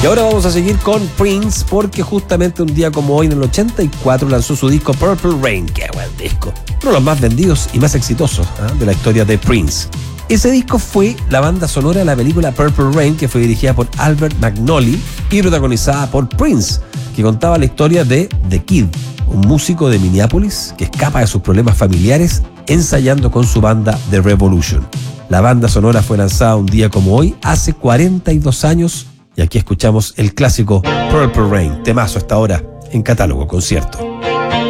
Y ahora vamos a seguir con Prince, porque justamente un día como hoy, en el 84, lanzó su disco Purple Rain. ¡Qué buen disco! Uno de los más vendidos y más exitosos de la historia de Prince. Ese disco fue la banda sonora de la película Purple Rain, que fue dirigida por Albert Magnoli y protagonizada por Prince, que contaba la historia de The Kid, un músico de Minneapolis que escapa de sus problemas familiares ensayando con su banda The Revolution. La banda sonora fue lanzada un día como hoy, hace 42 años, y aquí escuchamos el clásico Purple Rain, temazo hasta ahora en Catálogo Concierto.